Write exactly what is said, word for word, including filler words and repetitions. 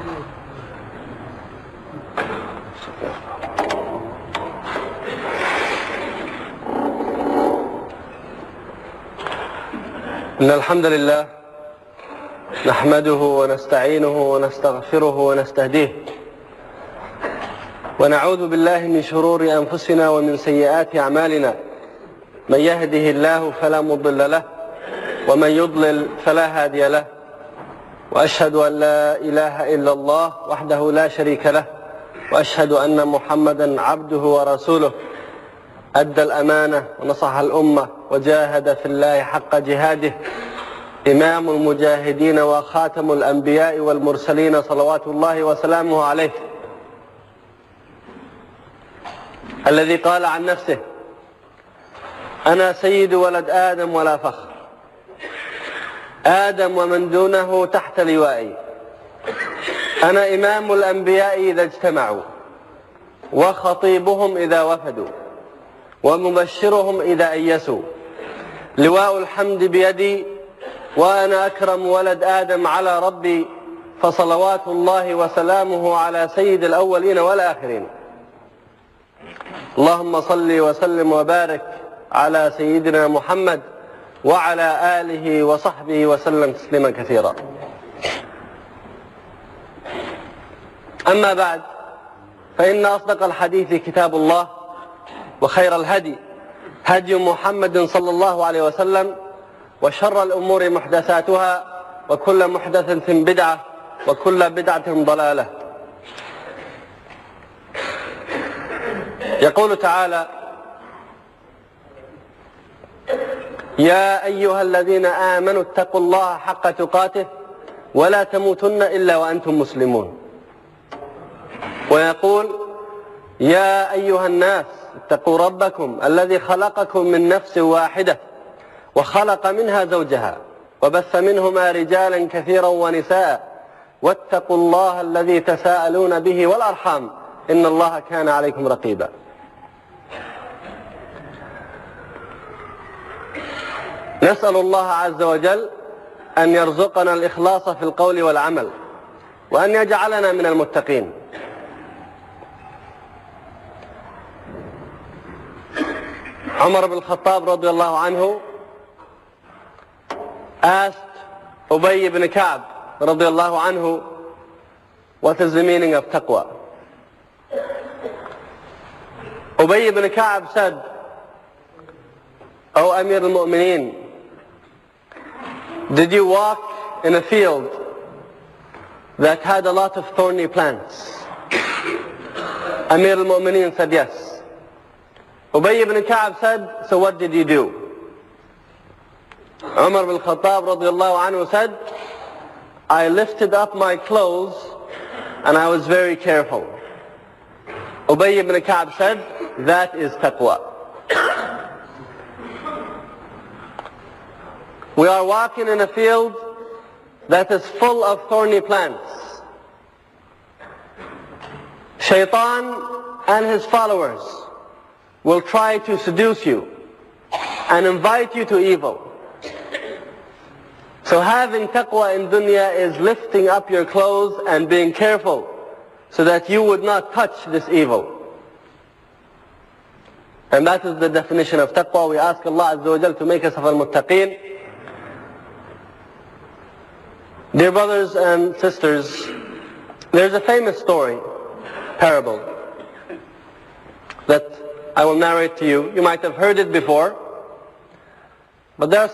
إن الحمد لله نحمده ونستعينه ونستغفره ونستهديه، ونعوذ بالله من شرور أنفسنا ومن سيئات أعمالنا. من يهده الله فلا مضل له، ومن يضلل فلا هادي له. وأشهد أن لا إله إلا الله وحده لا شريك له، وأشهد أن محمدا عبده ورسوله. أدى الأمانة ونصح الأمة وجاهد في الله حق جهاده، إمام المجاهدين وخاتم الأنبياء والمرسلين، صلوات الله وسلامه عليه، الذي قال عن نفسه: أنا سيد ولد آدم ولا فخر، آدم ومن دونه تحت لوائي، أنا إمام الأنبياء إذا اجتمعوا، وخطيبهم إذا وفدوا، ومبشرهم إذا أيسوا، لواء الحمد بيدي، وأنا أكرم ولد آدم على ربي، فصلوات الله وسلامه على سيد الأولين والآخرين. اللهم صل وسلم وبارك على سيدنا محمد وعلى آله وصحبه وسلم تسليما كثيرا. أما بعد، فإن أصدق الحديث كتاب الله، وخير الهدي هدي محمد صلى الله عليه وسلم، وشر الأمور محدثاتها، وكل محدثة بدعة، وكل بدعة ضلالة. يقول تعالى: يا أيها الذين آمنوا اتقوا الله حق تقاته ولا تموتن إلا وأنتم مسلمون. ويقول: يا أيها الناس اتقوا ربكم الذي خلقكم من نفس واحدة وخلق منها زوجها وبث منهما رجالا كثيرا ونساء واتقوا الله الذي تساءلون به والأرحام إن الله كان عليكم رقيبا. نسأل الله عز وجل أن يرزقنا الإخلاص في القول والعمل، وأن يجعلنا من المتقين. عمر بن الخطاب رضي الله عنه asked Ubay ibn Ka'b رضي الله عنه, what is the meaning of taqwa? Ubay ibn Ka'b said, O Amir al-Mu'mineen, did you walk in a field that had a lot of thorny plants? Amir al-Mu'mineen said yes. Ubay ibn Ka'b said, so what did you do? Umar ibn Khattab radiallahu anhu said, I lifted up my clothes and I was very careful. Ubay ibn Ka'b said, that is taqwa. We are walking in a field that is full of thorny plants. Shaitan and his followers will try to seduce you and invite you to evil. So having taqwa in dunya is lifting up your clothes and being careful so that you would not touch this evil. And that is the definition of taqwa. We ask Allah Azza wa Jal to make us of al-muttaqeen. Dear brothers and sisters, there's a famous story, parable, that I will narrate to you. You might have heard it before, but there are